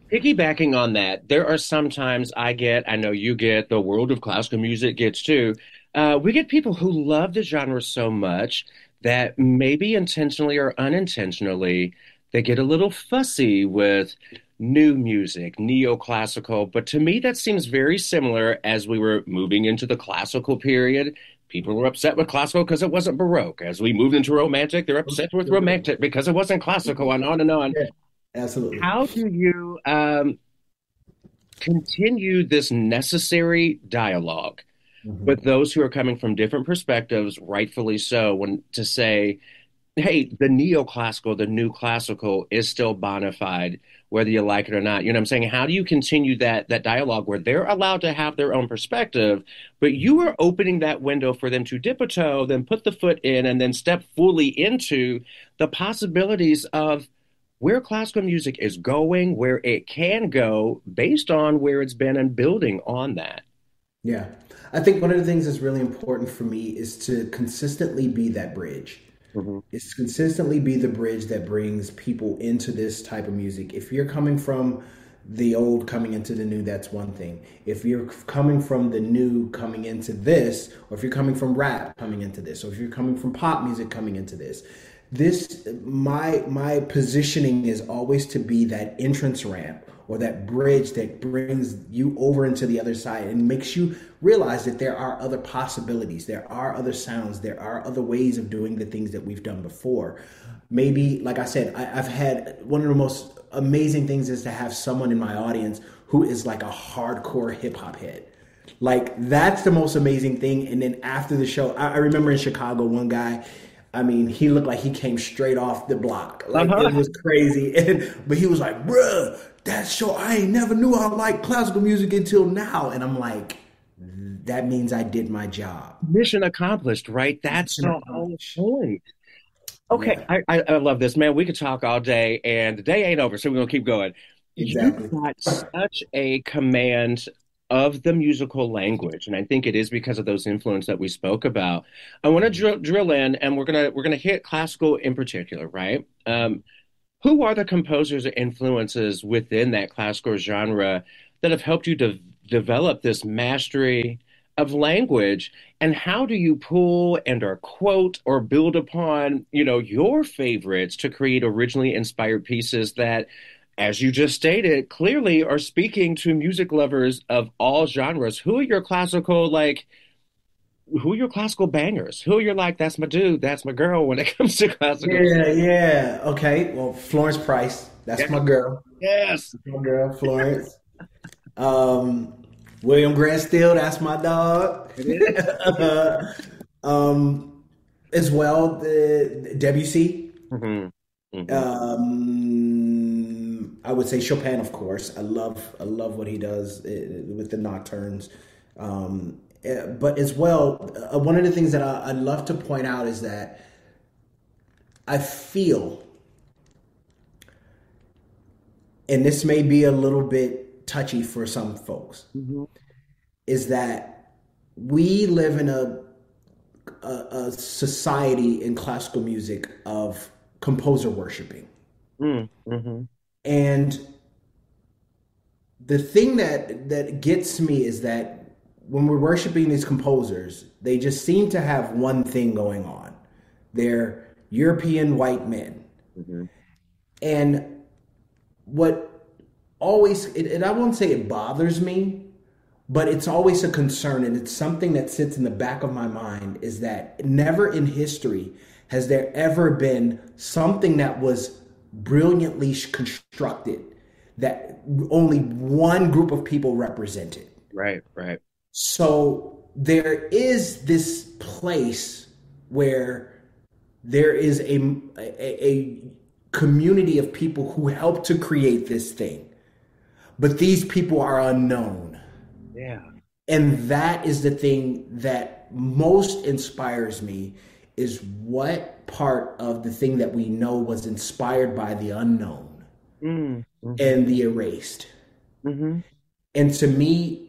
Piggybacking on that, there are sometimes I know you get, the world of classical music gets too. We get people who love the genre so much that maybe intentionally or unintentionally, they get a little fussy with new music, neoclassical. But to me, that seems very similar as we were moving into the classical period. People were upset with classical because it wasn't Baroque. As we moved into Romantic, they're upset with Romantic because it wasn't classical, and on and on. Yeah, absolutely. How do you continue this necessary dialogue with Mhm. those who are coming from different perspectives, rightfully so, when to say, hey, the neoclassical, the new classical is still bona fide, whether you like it or not. You know what I'm saying? How do you continue that dialogue where they're allowed to have their own perspective, but you are opening that window for them to dip a toe, then put the foot in, and then step fully into the possibilities of where classical music is going, where it can go based on where it's been and building on that. Yeah. I think one of the things that's really important for me is to consistently be that bridge. Mhm. It's consistently be the bridge that brings people into this type of music. If you're coming from the old coming into the new, that's one thing. If you're coming from the new coming into this, or if you're coming from rap coming into this, or if you're coming from pop music coming into this, my positioning is always to be that entrance ramp or that bridge that brings you over into the other side and makes you realize that there are other possibilities, there are other sounds, there are other ways of doing the things that we've done before. Maybe, like I said, I've had one of the most amazing things is to have someone in my audience who is like a hardcore hip hop head. Like that's the most amazing thing. And then after the show, I remember in Chicago, one guy, I mean, he looked like he came straight off the block. Like it Uh-huh. was crazy. But he was like, bruh, that show, I ain't never knew I liked classical music until now. And I'm like, that means I did my job. Mission accomplished, right? That's Mission the whole accomplished. point. Okay, Yeah, I love this, man. We could talk all day, and the day ain't over, so we're gonna keep going. You've exactly. got such a command of the musical language, and I think it is because of those influence that we spoke about. I want to drill in, and we're gonna hit classical in particular, right? Who are the composers or influences within that classical genre that have helped you to develop this mastery of language? And how do you pull and or quote or build upon, your favorites to create originally inspired pieces that, as you just stated, clearly are speaking to music lovers of all genres? Who are your classical bangers? Who are your like, that's my dude, that's my girl when it comes to classical Yeah, music? yeah. Okay. Well, Florence Price, that's Yes, my girl. yes. My girl, Florence. Um, William Grant Still, that's my dog. It is. um, as well, the Debussy. Hmm. Hmm. I would say Chopin, of course. I love what he does with the nocturnes. But as well, one of the things that I love to point out is that I feel, and this may be a little bit touchy for some folks, Hmm. is that we live in a society in classical music of composer worshiping. Hmm. And the thing that gets me is that when we're worshiping these composers, they just seem to have one thing going on. They're European white men. Hmm. And what always, and I won't say it bothers me, but it's always a concern, and it's something that sits in the back of my mind is that never in history has there ever been something that was brilliantly constructed that only one group of people represented. Right, right. So there is this place where there is a community of people who helped to create this thing, but these people are unknown. Yeah. And that is the thing that most inspires me is what part of the thing that we know was inspired by the unknown Mm, hmm. and the erased. Hmm. And to me,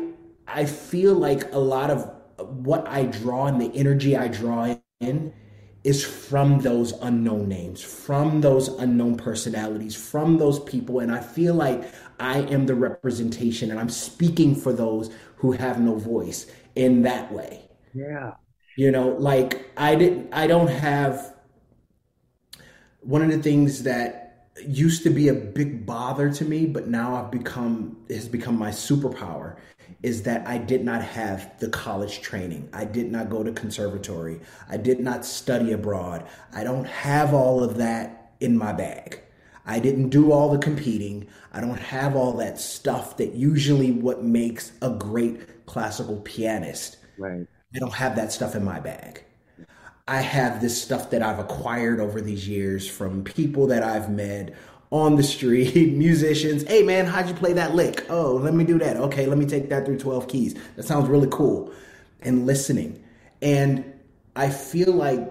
I feel like a lot of what I draw and the energy I draw in is from those unknown names, from those unknown personalities, from those people. And I feel like I am the representation and I'm speaking for those who have no voice in that way. Yeah. You know, like I don't have one of the things that used to be a big bother to me, but now has become my superpower is that I did not have the college training. I did not go to conservatory. I did not study abroad. I don't have all of that in my bag. I didn't do all the competing. I don't have all that stuff that usually what makes a great classical pianist. Right. I don't have that stuff in my bag. I have this stuff that I've acquired over these years from people that I've met on the street, musicians. Hey man, how'd you play that lick? Oh, let me do that. Okay, let me take that through 12 keys. That sounds really cool. And listening. And I feel like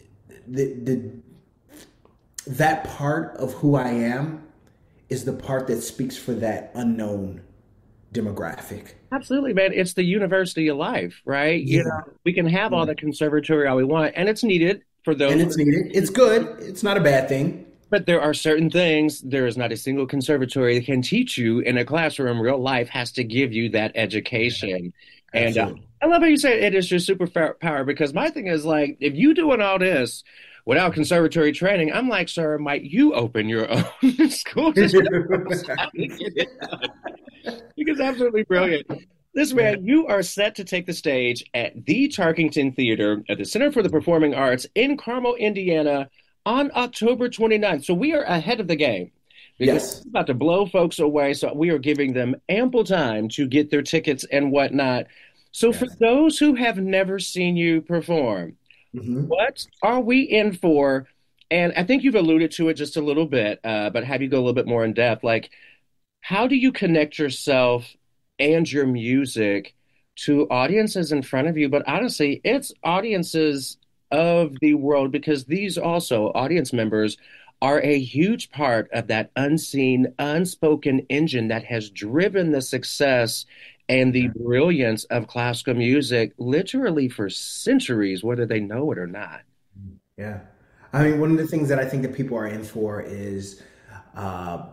that part of who I am is the part that speaks for that unknown demographic. Absolutely, man. It's the university of life, right? You Yeah. know, we can have all the conservatory all we want, and it's needed for And those. it's needed. It's good. It's not a bad thing. But there are certain things, there is not a single conservatory that can teach you in a classroom. Real life has to give you that education. And Absolutely. I love how you say it is your superpower because my thing is like, if you doing all this without conservatory training, I'm like, sir, might you open your own school to show us how to get it done? Because absolutely brilliant. This Yeah. man, you are set to take the stage at the Tarkington Theater at the Center for the Performing Arts in Carmel, Indiana on October 29th. So we are ahead of the game because Yes. we're about to blow folks away. So we are giving them ample time to get their tickets and whatnot. So for Yes. those who have never seen you perform, Hmm. what are we in for? And I think you've alluded to it just a little bit, but have you go a little bit more in depth? Like, how do you connect yourself and your music to audiences in front of you? But honestly, it's audiences of the world because these also, audience members, are a huge part of that unseen, unspoken engine that has driven the success and the brilliance of classical music literally for centuries, whether they know it or not. Yeah. I mean, one of the things that I think that people are in for is uh,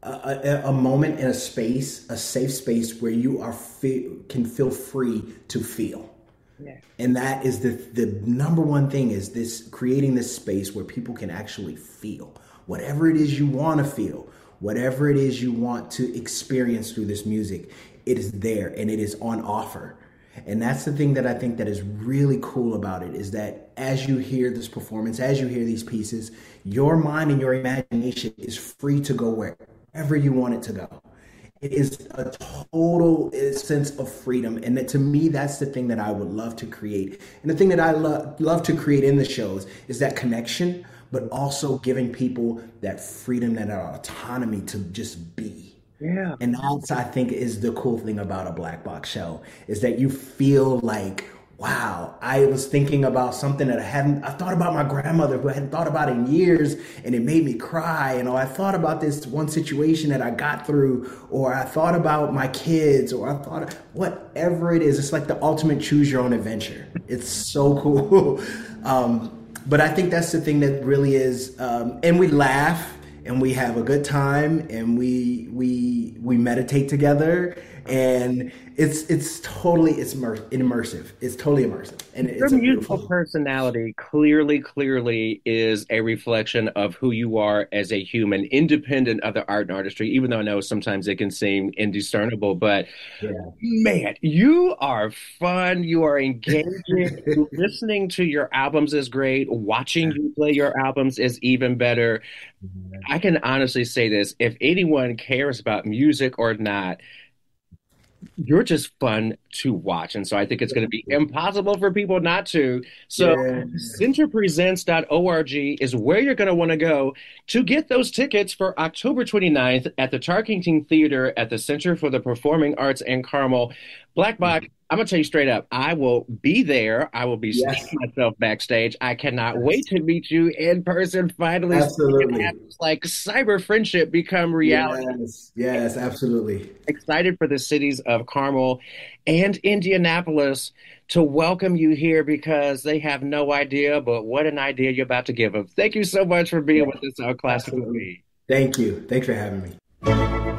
a moment in a space, a safe space where you can feel free to feel. Yeah. And that is the number one thing is this creating this space where people can actually feel whatever it is you want to feel, whatever it is you want to experience through this music. It is there and it is on offer. And that's the thing that I think that is really cool about it is that as you hear this performance, as you hear these pieces, your mind and your imagination is free to go wherever you want it to go. It is a total sense of freedom. And that, to me, that's the thing that I would love to create. And the thing that I love to create in the shows is that connection, but also giving people that freedom and that autonomy to just be. Yeah. And that's, I think, is the cool thing about a black box show is that you feel like, wow, I was thinking about something that I thought about my grandmother who I hadn't thought about in years and it made me cry. You know, I thought about this one situation that I got through, or I thought about my kids, or I thought whatever it is. It's like the ultimate choose your own adventure. It's so cool. But I think that's the thing that really is, and we laugh and we have a good time and we meditate together and it's totally immersive. It's totally immersive and Your it's a musical beautiful. personality clearly is a reflection of who you are as a human, independent of the art and artistry, even though I know sometimes it can seem indiscernible. But Yeah. man, you are fun. You are engaging. Listening to your albums is great. Watching you play your albums is even better. I can honestly say this, if anyone cares about music or not, you're just fun to watch. And so I think it's going to be impossible for people not to. So Yeah. centerpresents.org is where you're going to want to go to get those tickets for October 29th at the Tarkington Theater at the Center for the Performing Arts in Carmel. Black Box, I'm gonna tell you straight up, I will be there. I will be seeing Yes, myself backstage. I cannot wait yes, to meet you in person finally so we can have absolutely. this like cyber friendship become reality. Yes, yes, absolutely. Excited for the cities of Carmel and Indianapolis to welcome you here because they have no idea, but what an idea you're about to give them. Thank you so much for being Yeah, with us on Classical absolutely. Beat. Thank you. Thanks for having me.